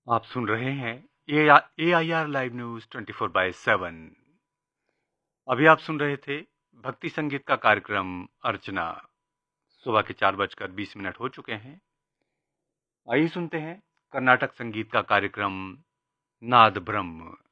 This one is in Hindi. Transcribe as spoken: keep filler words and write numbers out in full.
आप सुन रहे हैं ए I R live news twenty four by seven. अभी आप सुन रहे थे भक्ति संगीत का कार्यक्रम अर्चना। सुबह के चार बजकर बीस मिनट हो चुके हैं। आइए सुनते हैं कर्नाटक संगीत का कार्यक्रम नाद ब्रह्म।